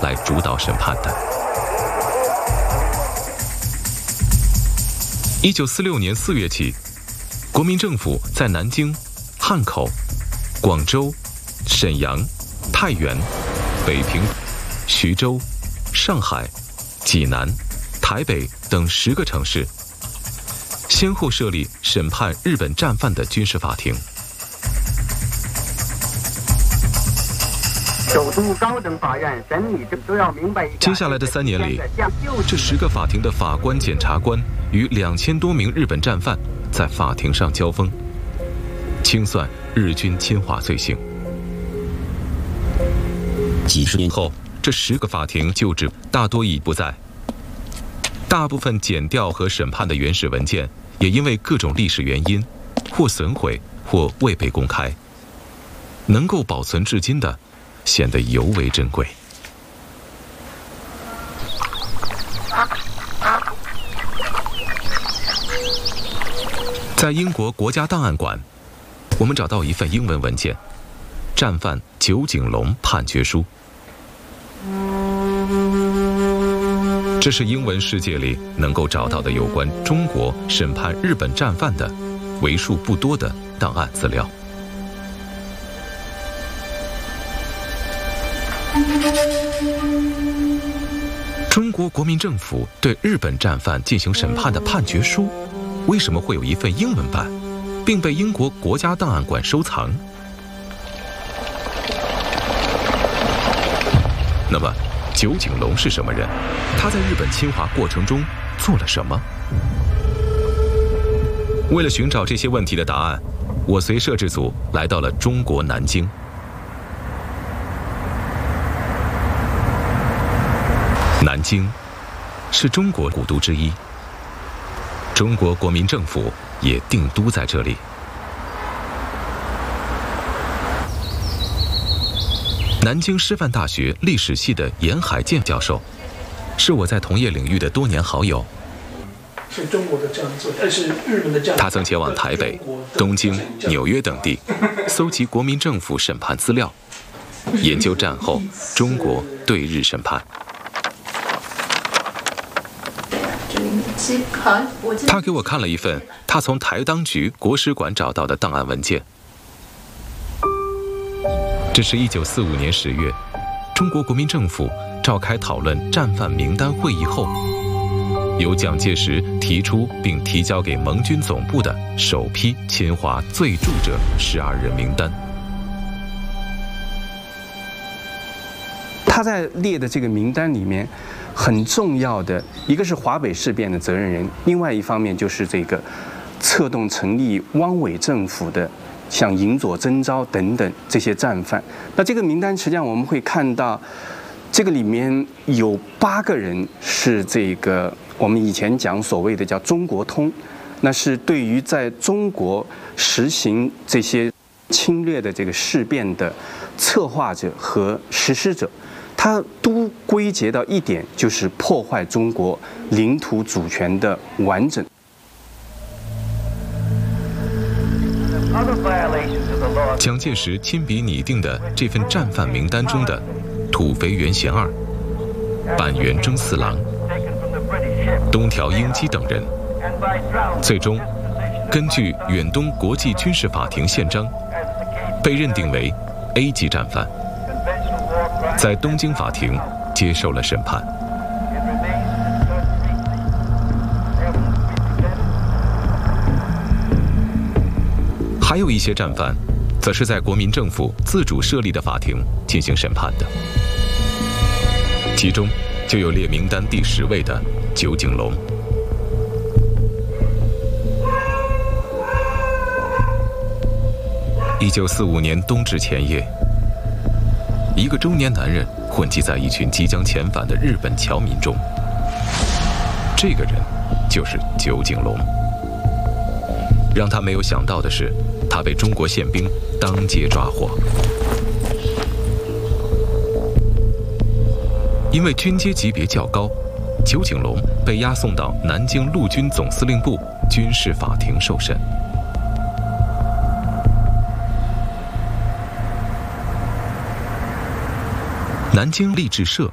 来主导审判的。1946年4月起，国民政府在南京、汉口、广州、沈阳、太原、北平、徐州、上海、济南、台北等10个城市，先后设立审判日本战犯的军事法庭。 首都高等法院审理都要明白。 接下来的3年里，这10个法庭的法官、检察官与2000多名日本战犯在法庭上交锋，清算日军侵华罪行。几十年后，这10个法庭旧址大多已不在，大部分检调和审判的原始文件也因为各种历史原因，或损毁，或未被公开。能够保存至今的，显得尤为珍贵。在英国国家档案馆，我们找到一份英文文件：战犯酒井隆判决书。这是英文世界里能够找到的有关中国审判日本战犯的为数不多的档案资料。中国国民政府对日本战犯进行审判的判决书，为什么会有一份英文版，并被英国国家档案馆收藏？那么，酒井隆是什么人？他在日本侵华过程中做了什么？为了寻找这些问题的答案，我随摄制组来到了中国南京。南京是中国古都之一，中国国民政府也定都在这里。南京师范大学历史系的严海建教授，是我在同业领域的多年好友。 是中国的这样做，是日本的这样。 他曾前往台北、东京、纽约等地，搜集国民政府审判资料，研究战后中国对日审判。他给我看了一份他从台当局国史馆找到的档案文件。这是1945年10月，中国国民政府召开讨论战犯名单会议后，由蒋介石提出并提交给盟军总部的首批侵华最著者12人名单。 他在列的这个名单里面，很重要的一个是华北事变的责任人，另外一方面就是这个策动成立汪伪政府的，像尹佐征召等等这些战犯。那这个名单实际上我们会看到，这个里面有8个人是这个我们以前讲所谓的叫中国通，那是对于在中国实行这些侵略的这个事变的策划者和实施者。它都归结到一点，就是破坏中国领土主权的完整。 蒋介石亲笔拟定的这份战犯名单中的土肥原贤二、板垣征四郎、东条英机等人，最终根据远东国际军事法庭宪章，被认定为 A 级战犯。在东京法庭接受了审判。还有一些战犯，则是在国民政府自主设立的法庭进行审判的，其中就有列名单第10位的酒井隆。1945年冬至前夜，一个中年男人混迹在一群即将遣返的日本侨民中。这个人就是酒井隆。让他没有想到的是，他被中国宪兵当街抓获。因为军阶级别较高，酒井隆被押送到南京陆军总司令部军事法庭受审。南京励志社